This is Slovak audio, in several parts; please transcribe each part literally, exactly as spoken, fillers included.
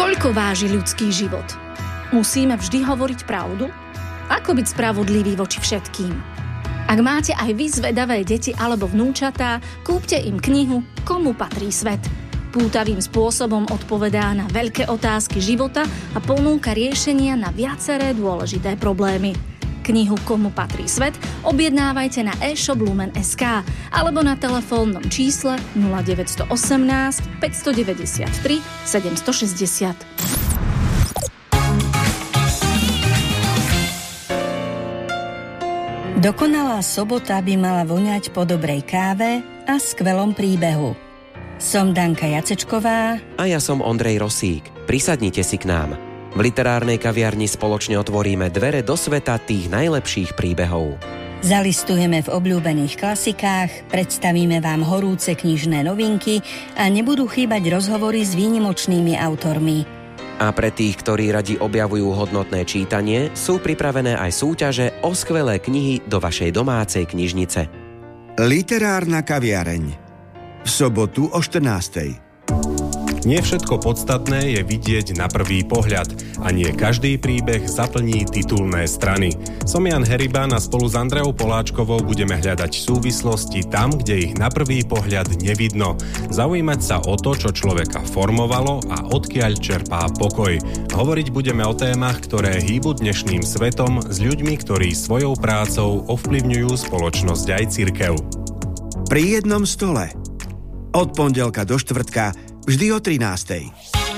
Koľko váži ľudský život? Musíme vždy hovoriť pravdu? Ako byť spravodlivý voči všetkým? Ak máte aj vy zvedavé deti alebo vnúčatá, kúpte im knihu Komu patrí svet. Pútavým spôsobom odpovedá na veľké otázky života a ponúka riešenia na viaceré dôležité problémy. Knihu Komu patrí svet objednávajte na e-shop lumen bodka es ká alebo na telefónnom čísle nula deväť jedna osem, päť deväť tri, sedem šesť nula. Dokonalá sobota by mala voňať po dobrej káve a skvelom príbehu. Som Danka Jacečková. A ja som Ondrej Rosík. Prisadnite si k nám. V literárnej kaviarni spoločne otvoríme dvere do sveta tých najlepších príbehov. Zalistujeme v obľúbených klasikách, predstavíme vám horúce knižné novinky a nebudú chýbať rozhovory s výnimočnými autormi. A pre tých, ktorí radi objavujú hodnotné čítanie, sú pripravené aj súťaže o skvelé knihy do vašej domácej knižnice. Literárna kaviareň. V sobotu o štrnástej. Nie všetko podstatné je vidieť na prvý pohľad a nie každý príbeh zaplní titulné strany. Som Jan Heriban a spolu s Andreou Poláčkovou budeme hľadať súvislosti tam, kde ich na prvý pohľad nevidno. Zaujímať sa o to, čo človeka formovalo a odkiaľ čerpá pokoj. Hovoriť budeme o témach, ktoré hýbu dnešným svetom s ľuďmi, ktorí svojou prácou ovplyvňujú spoločnosť aj cirkev. Pri jednom stole. Od pondelka do štvrtka vždy o trinástej.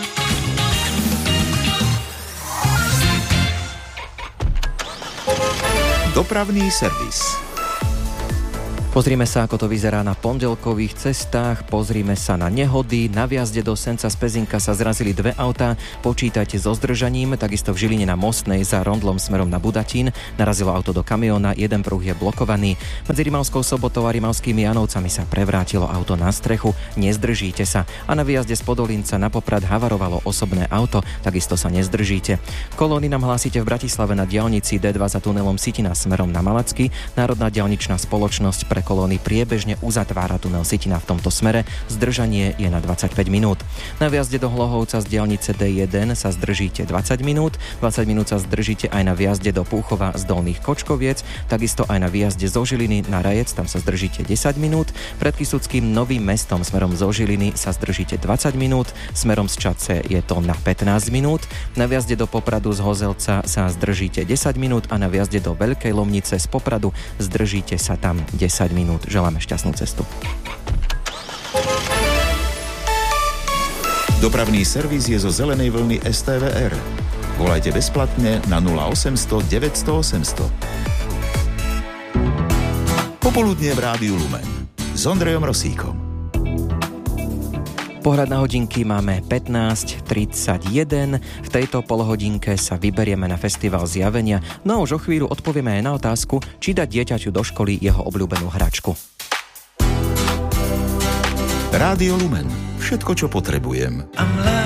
Dopravný servis. Pozrime sa, ako to vyzerá na pondelkových cestách, pozrime sa na nehody. Na vjazde do Senca z Pezinka sa zrazili dve autá, počítajte so zdržaním, takisto v Žiline na Mostnej za rondlom smerom na Budatín narazilo auto do kamióna, jeden pruh je blokovaný. Medzi Rimavskou Sobotou a Rimavskými Janovcami sa prevrátilo auto na strechu, nezdržíte sa. A na výjazde z Podolinca na Poprad havarovalo osobné auto, takisto sa nezdržíte. Kolóny nám hlásite v Bratislave na diaľnici dé dva za tunelom Sitina smerom na Malacky. Národná diaľničná spoločnosť pre kolóny priebežne uzatvára tunel Sitina v tomto smere. Zdržanie je na dvadsaťpäť minút. Na vjazde do Hlohovca z diaľnice dé jeden sa zdržíte dvadsať minút. dvadsať minút sa zdržíte aj na vjazde do Púchova z Dolných Kočkoviec, takisto aj na výjazde zo Žiliny na Rajec, tam sa zdržíte desať minút. Pred Kysuckým Novým Mestom smerom zo Žiliny sa zdržíte dvadsať minút, smerom z Čadce je to na pätnásť minút. Na vjazde do Popradu z Hozelca sa zdržíte desať minút a na vjazde do Veľkej Lomnice z Popradu zdržíte sa tam desať minút. Želáme šťastnú cestu. Dopravný servis je zo zelenej vlny es té vé er. Volajte bezplatne na nula osemsto deväťsto osemsto. Popoludnie v Rádiu Lumen s Ondrejom Rosíkom. Pohľad na hodinky máme pätnásť tridsaťjeden. V tejto polhodinke sa vyberieme na festival Zjavenia. No a už o chvíľu odpovieme aj na otázku, či dať dieťaťu do školy jeho obľúbenú hračku. Rádio Lumen. Všetko, čo potrebujem.